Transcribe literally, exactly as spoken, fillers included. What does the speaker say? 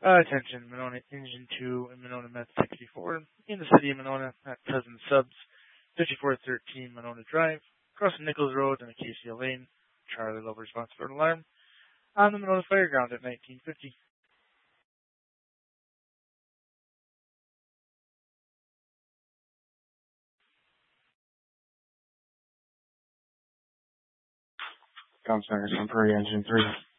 Uh, attention, Monona Engine two and Monona Met sixty-four in the city of Monona at Cousin Subs, fifty-four thirteen Monona Drive, crossing Nichols Road and Acacia Lane. Charlie Love response for an alarm on the Monona Fireground at nineteen fifty. Comms Center, Sun Prairie Engine three.